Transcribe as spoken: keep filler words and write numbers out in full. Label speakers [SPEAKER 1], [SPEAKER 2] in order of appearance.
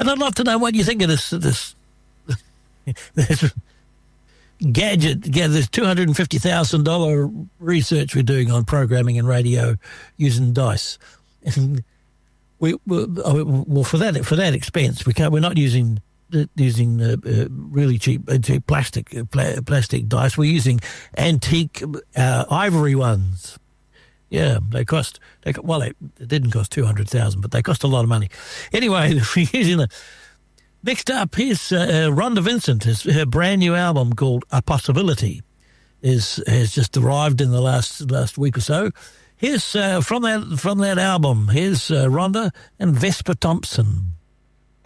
[SPEAKER 1] And I'd love to know what you think of this this, this gadget. Yeah, there's two hundred fifty thousand dollars research we're doing on programming and radio using dice. And we, we well for that for that expense, we can't. We're not using using uh, uh, really cheap, uh, cheap plastic uh, pla- plastic dice. We're using antique uh, ivory ones. Yeah, they cost. They well, they, it didn't cost two hundred thousand, but they cost a lot of money. Anyway, we're using a. Next up, here's uh, Rhonda Vincent. His, her brand new album called A Possibility is has just arrived in the last last week or so. Here's uh, from that from that album. Here's uh, Rhonda and Vesper Thompson.